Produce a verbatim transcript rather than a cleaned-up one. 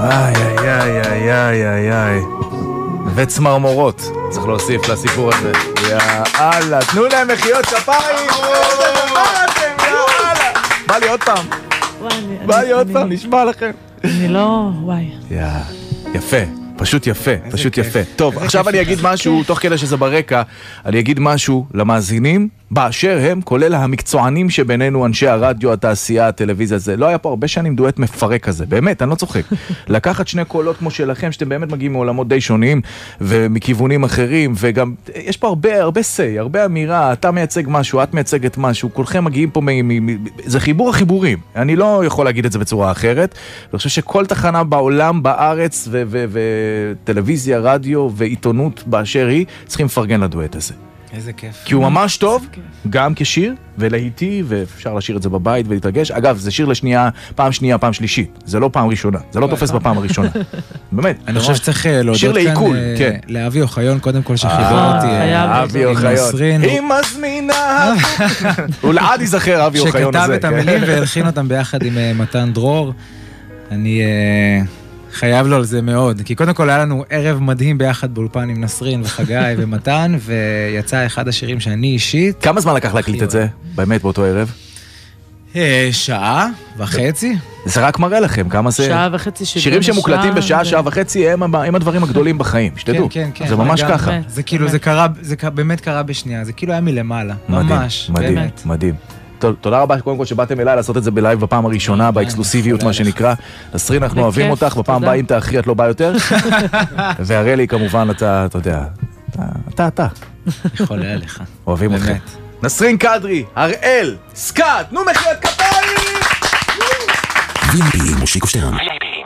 איי, איי, איי, איי, איי, איי. וצמרמורות, צריך להוסיף לסיפור הזה. יאללה, תנו להם מחיאות כפיים. איזה דבר אתם, יאללה. בא לי עוד פעם. בא לי עוד פעם, נשמע לכם. אני לא, וואי. יפה. פשוט יפה, פשוט יפה. טוב, עכשיו אני אגיד משהו, תוך כדי שזה ברקע, אני אגיד משהו למאזינים, באשר הם, כולל המקצוענים שבינינו, אנשי הרדיו, התעשייה, הטלוויזיה, זה לא היה פה הרבה שנים דואט מפרק כזה, באמת, אני לא צוחק. לקחת שני קולות כמו שלכם, שאתם באמת מגיעים מעולמות די שונים, ומכיוונים אחרים, וגם, יש פה הרבה, הרבה סי, הרבה אמירה, אתה מייצג משהו, את מייצגת משהו, כולכם מגיעים פה, מ- מ- זה חיבור החיבורים, אני לא יכול להגיד את זה בצורה אחרת, אני חושב שכל תחנה בעולם, בארץ, ו- ו- ו- טלוויזיה, רדיו ועיתונות באשר היא, צריכים לפרגן לדואט הזה. איזה כיף. כי הוא ממש טוב, גם כשיר, ולהיטי, ואפשר לשיר את זה בבית ולהתרגש. אגב, זה שיר לשנייה, פעם שנייה, פעם שלישית. זה לא פעם ראשונה. זה לא תופס בפעם הראשונה. באמת. אני חושב שצריך להודות כאן לאבי אוחיון, קודם כל שחיבר אותי. אבי אוחיון. היא מזמינה. הוא לעד ייזכר, אבי אוחיון הזה. שכתב את המילים והלחין אותם ביחד עם מתן דרור. אני חייב לו על זה מאוד, כי קודם כל היה לנו ערב מדהים ביחד באולפן עם נסרין וחגי ומתן, ויצא אחד השירים שאני אישית. כמה זמן לקח להקליט את זה, באמת באותו ערב? שעה וחצי. זה רק מראה לכם כמה זה... שעה וחצי שירים. שירים שמוקלטים בשעה, שעה וחצי, הם הדברים הגדולים בחיים, שתדעו. כן, כן, כן. זה ממש ככה. זה כאילו, זה קרה, זה באמת קרה בשנייה, זה כאילו היה מלמעלה. ממש. מדהים, מדהים. תודה רבה קודם כל שבאתם אליי לעשות את זה בלייב בפעם הראשונה, באקסקלוסיביות מה שנקרא. נסרין, אנחנו אוהבים אותך, בפעם הבאה אם תאחרי את לא בא יותר. והרי לי כמובן אתה, אתה יודע, אתה, אתה. יכול היה לך. אוהבים אתכם. נסרין קדרי, הראל, סקאט, נו מחיאות כפיים! וי איי פי מושיקו שטרן.